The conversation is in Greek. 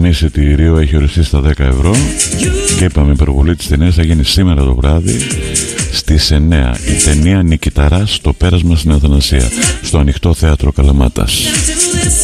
τιμή εισιτηρίου έχει οριστεί στα 10 ευρώ και είπαμε η υπερβολή της ταινίας θα γίνει σήμερα το βράδυ στις 9. Η ταινία Νικηταράς, το πέρασμα στην Αθανασία, στο Ανοιχτό Θέατρο Καλαμάτας.